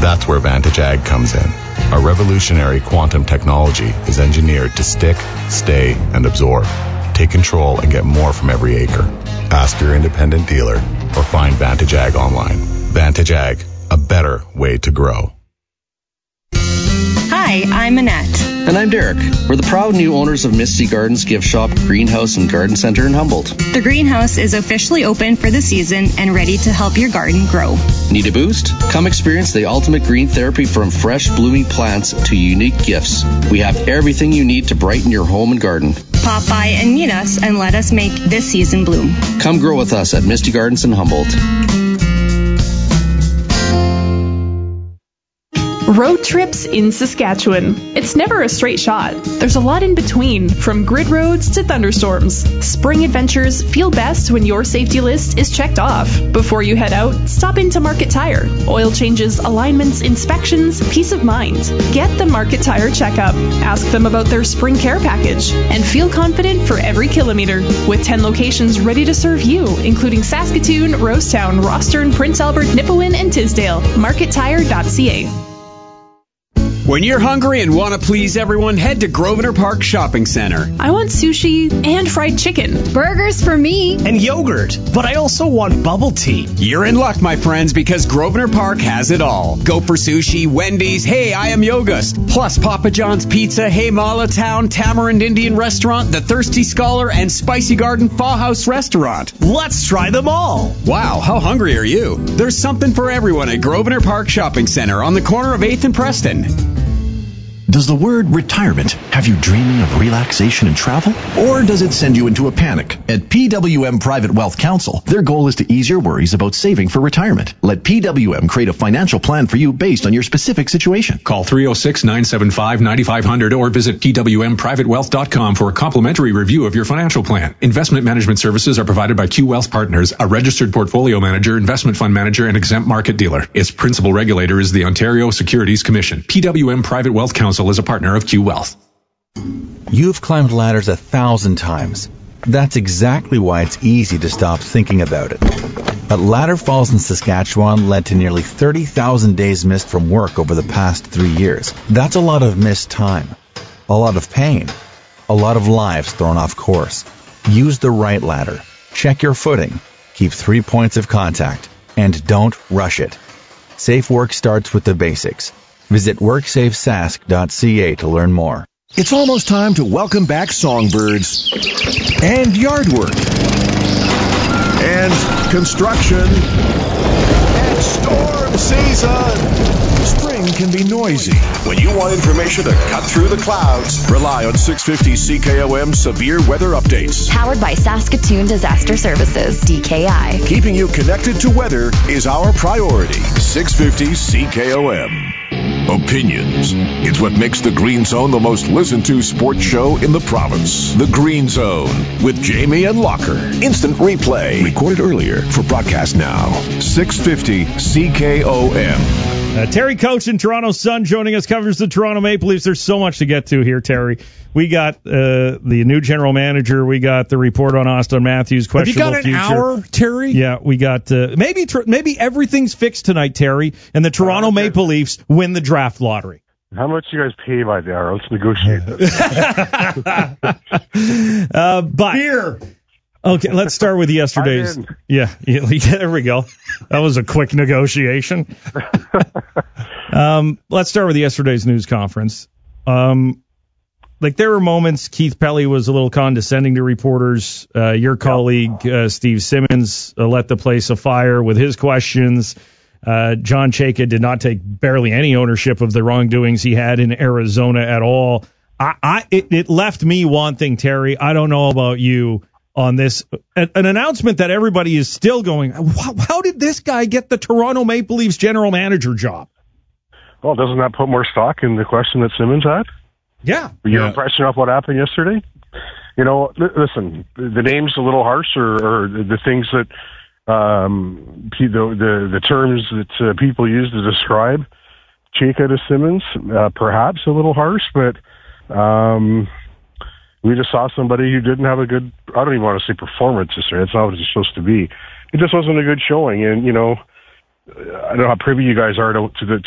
That's where Vantage Ag comes in. Our revolutionary quantum technology is engineered to stick, stay, and absorb. Take control and get more from every acre. Ask your independent dealer or find Vantage Ag online. Vantage Ag, a better way to grow. Hi, I'm Annette. And I'm Derek. We're the proud new owners of Misty Gardens Gift Shop, Greenhouse, and Garden Center in Humboldt. The greenhouse is officially open for the season and ready to help your garden grow. Need a boost? Come experience the ultimate green therapy, from fresh blooming plants to unique gifts. We have everything you need to brighten your home and garden. Pop by and meet us and let us make this season bloom. Come grow with us at Misty Gardens in Humboldt. Road trips in Saskatchewan. It's never a straight shot. There's a lot in between, from grid roads to thunderstorms. Spring adventures feel best when your safety list is checked off. Before you head out, stop into Market Tire. Oil changes, alignments, inspections, peace of mind. Get the Market Tire checkup. Ask them about their spring care package. And feel confident for every kilometer. With 10 locations ready to serve you, including Saskatoon, Rosetown, Rostern, Prince Albert, Nipawin, and Tisdale. MarketTire.ca. When you're hungry and want to please everyone, head to Grosvenor Park Shopping Center. I want sushi and fried chicken. Burgers for me. And yogurt. But I also want bubble tea. You're in luck, my friends, because Grosvenor Park has it all. Go for sushi, Wendy's, Hey, I Am Yogust, plus Papa John's Pizza, Hey Mala Town, Tamarind Indian Restaurant, The Thirsty Scholar, and Spicy Garden Pho House Restaurant. Let's try them all. Wow, how hungry are you? There's something for everyone at Grosvenor Park Shopping Center on the corner of 8th and Preston. Does the word retirement have you dreaming of relaxation and travel? Or does it send you into a panic? At PWM Private Wealth Counsel, their goal is to ease your worries about saving for retirement. Let PWM create a financial plan for you based on your specific situation. Call 306-975-9500 or visit pwmprivatewealth.com for a complimentary review of your financial plan. Investment management services are provided by Q Wealth Partners, a registered portfolio manager, investment fund manager, and exempt market dealer. Its principal regulator is the Ontario Securities Commission. PWM Private Wealth Counsel is a partner of Q Wealth. You've climbed ladders 1,000 times. That's exactly why it's easy to stop thinking about it. But Ladder Falls in Saskatchewan led to nearly 30,000 days missed from work over the past 3 years. That's a lot of missed time, a lot of pain, a lot of lives thrown off course. Use the right ladder. Check your footing. Keep 3 points of contact. And don't rush it. Safe work starts with the basics. Visit WorksafeSask.ca to learn more. It's almost time to welcome back songbirds and yard work and construction and storm season. Spring can be noisy. When you want information to cut through the clouds, rely on 650 CKOM Severe Weather Updates. Powered by Saskatoon Disaster Services, DKI. Keeping you connected to weather is our priority. 650 CKOM. Opinions. It's what makes The Green Zone the most listened to sports show in the province. The Green Zone with Jamie and Locker. Instant replay. Recorded earlier for broadcast now. 650 CKOM. Terry Coach in Toronto Sun joining us, covers the Toronto Maple Leafs. There's so much to get to here, Terry. We got the new general manager. We got the report on Austin Matthews' questionable future. Have you got an hour, Terry? Yeah, we got maybe everything's fixed tonight, Terry, and the Toronto Maple Leafs win the draft lottery. How much you guys pay by the hour? Let's negotiate this. But here. Okay, let's start with yesterday's. Yeah, there we go. That was a quick negotiation. Let's start with yesterday's news conference. There were moments Keith Pelly was a little condescending to reporters. Your colleague, Steve Simmons, let the place afire with his questions. John Chayka did not take barely any ownership of the wrongdoings he had in Arizona at all. It left me wanting, Terry. I don't know about you on this. An announcement that everybody is still going, how did this guy get the Toronto Maple Leafs general manager job? Well, doesn't that put more stock in the question that Simmons had? Yeah. Your impression of what happened yesterday? You know, listen, the name's a little harsh, or the things that the terms that people use to describe Chayka to Simmons, perhaps a little harsh, but we just saw somebody who didn't have a good, I don't even want to say performance yesterday. That's not what it's supposed to be. It just wasn't a good showing. And, you know, I don't know how privy you guys are to